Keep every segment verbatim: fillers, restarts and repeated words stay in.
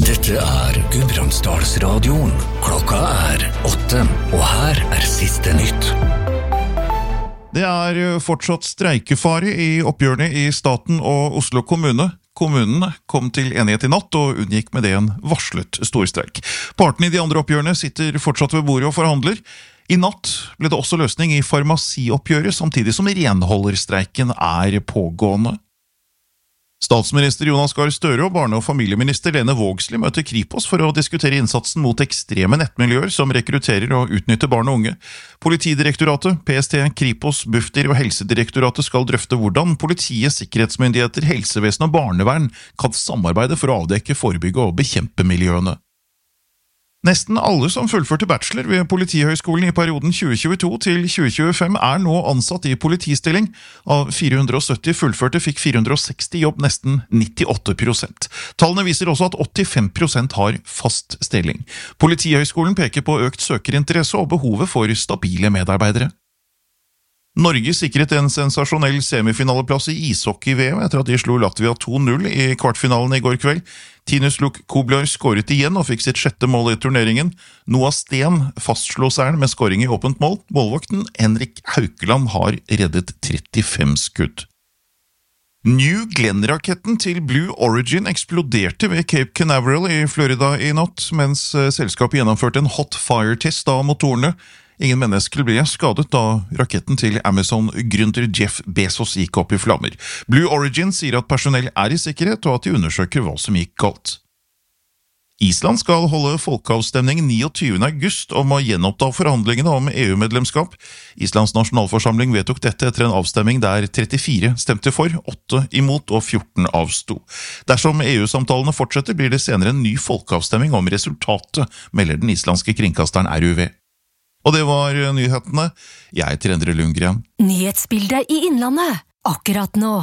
Dette er Gudbrandsdalsradioen. Klokka er åtte, og her er siste nytt. Det er fortsatt streikefare i oppgjørene i staten og Oslo kommune. Kommunen kom til enighet i natt og unngikk med det en varslet storstreik. Partene i de andre oppgjørene sitter fortsatt ved bordet og forhandler. I natt ble det også løsning i farmasioppgjøret, samtidig som renholderstreiken er pågående. Statsminister Jonas Gahr Støre og barne- og familieminister Lene Vågslid møter Kripos for å diskutere innsatsen mot ekstreme nettmiljøer som rekrutterer og utnytter barn og unge. Politidirektoratet, P S T, Kripos, Bufdir og Helsedirektoratet skal drøfte hvordan politiet, sikkerhetsmyndigheter, helsevesen og barnevern kan samarbeide for å avdekke, forebygge og bekjempe miljøene. Nesten alle som fullførte bachelor ved Politihøgskolen i perioden tjue tjueto til tjue tjuefem er nå ansatt i politistilling. Av fire hundre og sytti fullførte fikk fire hundre og seksti jobb, nesten nittiåtte prosent. Tallene viser også at åttifem prosent har fast stilling. Politihøgskolen peker på økt søkerinteresse og behovet for stabile medarbeidere. Norge sikret en sensasjonell semifinaleplass i ishockey-V M etter at de slo Latvia to null i kvartfinalen i går kveld. Tinus Luk Koblar skåret igjen og fikk sitt sjette mål i turneringen. Noah Sten fastslo seieren med skåring i åpent mål. Målvakten Henrik Haukeland har reddet trettifem skudd. New Glenn-raketten til Blue Origin eksploderte ved Cape Canaveral i Florida i natt, mens selskapet gjennomførte en hot fire-test av motorene. Ingen mennesker ble skadet da raketten til Amazon-gründer Jeff Bezos gikk opp i flammer. Blue Origin sier at personell er i sikkerhet og at de undersøker hva som gikk galt. Island skal holde folkeavstemning niogtyvende august om å gjenoppta forhandlingene om E U-medlemskap. Islands nasjonalforsamling vedtok dette etter en avstemning der trettifire stemte for, åtte imot og fjorten avsto. Dersom E U-samtalene fortsetter, blir det senere en ny folkeavstemning om resultatet, melder den islandske kringkasteren R U V. Og det var nyhetene. Jeg heter Endre Lundgren. Nyhetsbildet i Innlandet, akkurat nå.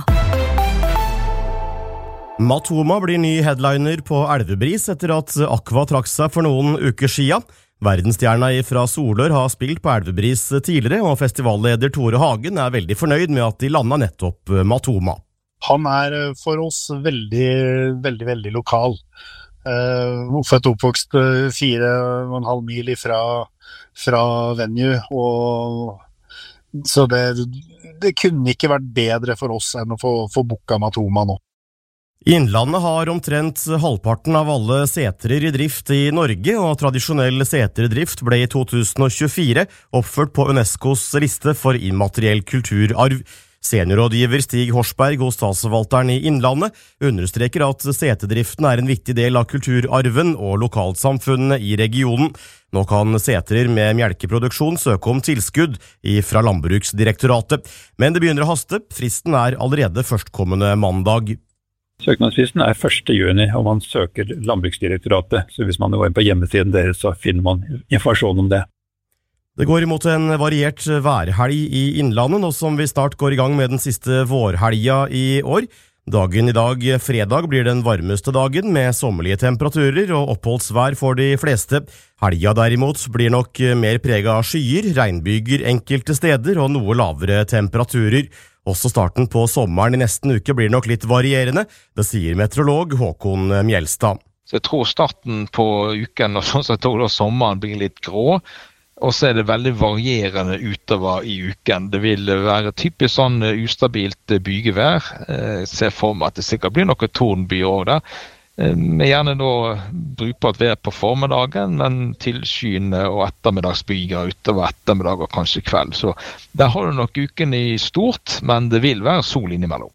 Matoma blir ny headliner på Elvebris etter at Aqua trakk seg for noen uker siden. Verdensstjerna fra Solør har spilt på Elvebris tidligere, og festivalleder Tore Hagen er veldig fornøyd med at de landet nettopp Matoma. Han er for oss veldig, veldig, veldig lokal. Uh, født oppvokst fire og en halv mil ifra fra venue, og så det, det kunne ikke vært bedre for oss enn å få, få booka Matoma nå. Innlandet har omtrent halvparten av alle setrer i drift i Norge, og tradisjonell seterdrift ble i to tusen og tjuefire oppført på UNESCOs liste for immateriell kulturarv. Seniorrådgiver Stig Horsberg hos Statsforvalteren i Innlandet understreker at seterdriften er en viktig del av kulturarven og lokalsamfunnene i regionen. Nå kan setrer med melkeproduksjon søke om tilskudd fra Landbruksdirektoratet, men det begynner å haste. Fristen er allerede førstkommende mandag. Søknadsfristen er første juni, og man søker Landbruksdirektoratet, så hvis man går inn på hjemmesiden deres, så finner man informasjon om det. Det går imot en variert værhelg i Innlandet, nå som vi snart går i gang med den siste vårhelga i år. Dagen i dag, fredag, blir den varmeste dagen med sommerlige temperaturer og oppholdsvær for de fleste. Helga derimot blir nok mer preget av skyer, regnbyger enkelte steder og noe lavere temperaturer. Også starten på sommeren i nesten uke blir nok litt varierende, det sier meteorolog Håkon Mjelstad. Så jeg tror starten på uken og sånn, så jeg tror da sommeren blir litt grå. Og så er det veldig varierende utover i uken. Det vil være typisk sånn ustabilt bygevær. Jeg ser for meg at det sikkert blir noe tordenby over der. Vi gjerne da brukbart vær på formiddagen, men tilskyende og ettermiddagsbyger utover ettermiddag og kanskje kveld. Så der har du nok uken i stort, men det vil være sol innimellom.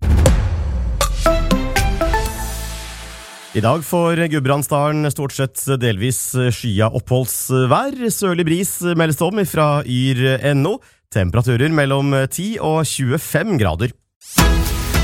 I dag får Gudbrandsdalen stort sett delvis skya oppholdsvær. Sørlig bris meldes om fra yr punktum no. Temperaturer mellom ti og tjuefem grader.